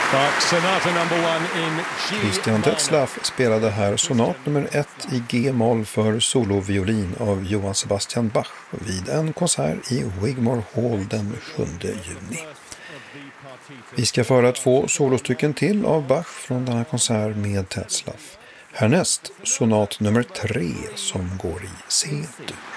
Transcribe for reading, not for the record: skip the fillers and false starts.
Christian Tetzlaff spelade här sonat nummer 1 i G-moll för soloviolin av Johann Sebastian Bach vid en konsert i Wigmore Hall den 7 juni. Vi ska föra 2 solostycken till av Bach från den här konsert med Tetzlaff. Härnäst sonat nummer 3 som går i C-dur.